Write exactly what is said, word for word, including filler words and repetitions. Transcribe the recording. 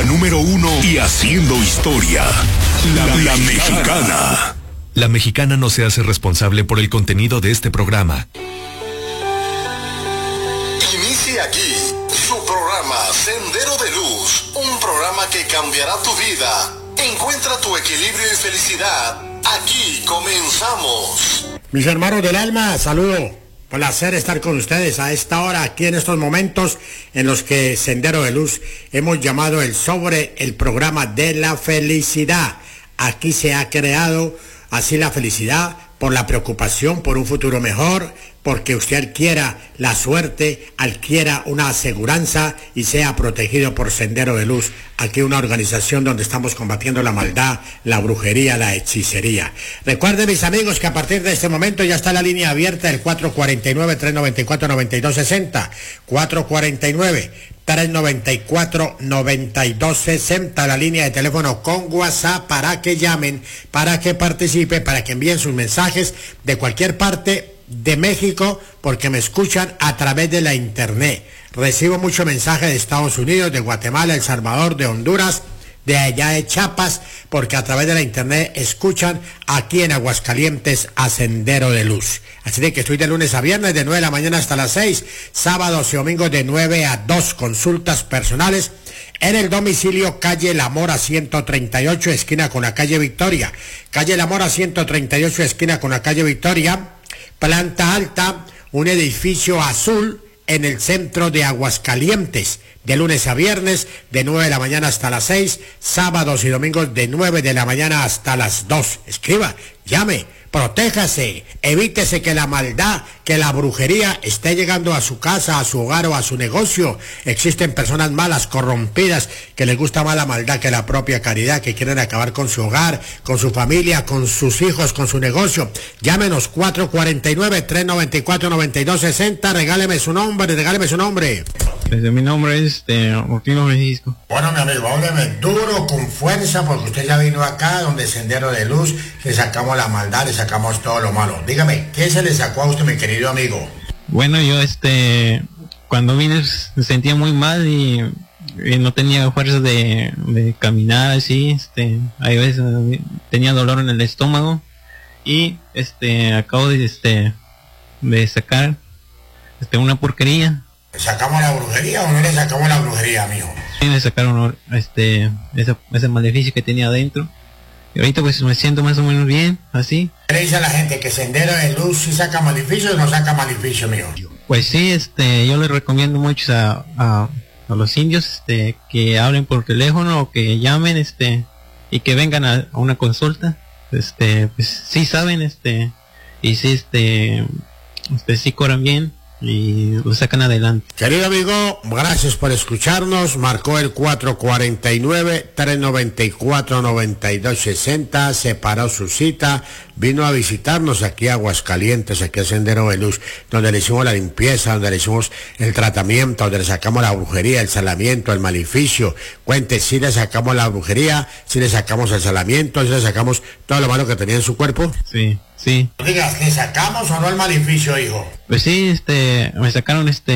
la número uno y haciendo historia, la, la Mexicana. La Mexicana no se hace responsable por el contenido de este programa. Inicia aquí su programa Sendero de Luz, un programa que cambiará tu vida. Encuentra tu equilibrio y felicidad. Aquí comenzamos. Mis hermanos del alma, saludo. Placer estar con ustedes a esta hora, aquí en estos momentos en los que Sendero de Luz hemos llamado el sobre el programa de la felicidad. Aquí se ha creado así la felicidad por la preocupación por un futuro mejor, porque usted adquiera la suerte, adquiera una aseguranza y sea protegido por Sendero de Luz. Aquí una organización donde estamos combatiendo la maldad, la brujería, la hechicería. Recuerden, mis amigos, que a partir de este momento ya está la línea abierta, el cuatro cuatro nueve, tres nueve cuatro, nueve dos seis cero, cuatro cuatro nueve, tres nueve cuatro, nueve dos seis cero, la línea de teléfono con WhatsApp para que llamen, para que participen, para que envíen sus mensajes de cualquier parte de México, porque me escuchan a través de la internet. Recibo mucho mensaje de Estados Unidos, de Guatemala, El Salvador, de Honduras, de allá de Chiapas, porque a través de la internet escuchan aquí en Aguascalientes a Sendero de Luz. Así de que estoy de lunes a viernes de nueve de la mañana hasta las seis, sábados y domingos de nueve a dos, consultas personales en el domicilio calle La Mora ciento treinta y ocho, esquina con la calle Victoria. Calle La Mora ciento treinta y ocho, esquina con la calle Victoria, planta alta, un edificio azul en el centro de Aguascalientes, de lunes a viernes, de nueve de la mañana hasta las seis, sábados y domingos de nueve de la mañana hasta las dos. Escriba, llame, protéjase, evítese que la maldad, que la brujería esté llegando a su casa, a su hogar o a su negocio. Existen personas malas, corrompidas, que les gusta más la maldad que la propia caridad, que quieren acabar con su hogar, con su familia, con sus hijos, con su negocio. Llámenos cuatro cuatro nueve, tres nueve cuatro, nueve dos seis cero, regáleme su nombre, regáleme su nombre. Desde mi nombre es este, Ortino Francisco. Bueno, mi amigo, hábleme duro, con fuerza, porque usted ya vino acá, donde Sendero de Luz, le sacamos la maldad, le sacamos todo lo malo. Dígame, ¿qué se le sacó a usted, mi querido amigo? Bueno, yo este, cuando vine me sentía muy mal y, y no tenía fuerza de, de caminar así, este, hay veces tenía dolor en el estómago y este, acabo de este, de sacar este, una porquería. ¿Le sacamos la brujería o no le sacamos la brujería, mijo? Sí, me sacaron este, ese, ese maleficio que tenía adentro. Y ahorita pues me siento más o menos bien, así. ¿Qué le dice a la gente que Sendero de Luz sí saca maleficio o no saca maleficio, mijo? Pues sí, este, yo les recomiendo mucho a, a, a los indios, este, que hablen por teléfono o que llamen, este, y que vengan a, a una consulta. Este, pues sí saben, este, y sí, este, este, sí cobran bien y lo sacan adelante. Querido amigo, gracias por escucharnos. Marcó el cuatro cuatro nueve, tres nueve cuatro, nueve dos seis cero, separó su cita, vino a visitarnos aquí a Aguascalientes, aquí a Sendero de Luz, donde le hicimos la limpieza, donde le hicimos el tratamiento, donde le sacamos la brujería, el salamiento, el maleficio. Cuente, si le sacamos la brujería, si le sacamos el salamiento, si le sacamos todo lo malo que tenía en su cuerpo. Sí, sí. Digas, ¿le sacamos o no el maleficio, hijo? Pues sí, este, me sacaron este